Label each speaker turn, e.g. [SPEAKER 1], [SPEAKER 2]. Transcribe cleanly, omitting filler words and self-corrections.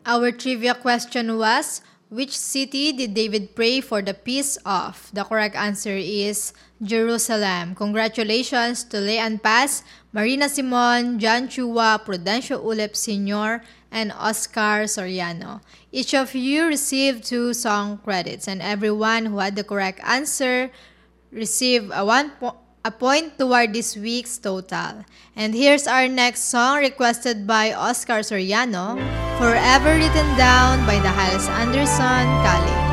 [SPEAKER 1] Our trivia question was, which city did David pray for the peace of? The correct answer is Jerusalem. Congratulations to Leanne Paz, Marina Simon, John Chua, Prudencio Ulep Sr., and Oscar Soriano. Each of you received 2 song credits, and everyone who had the correct answer received a point toward this week's total. And here's our next song requested by Oscar Soriano, Forever Written Down by the Hyles Anderson College.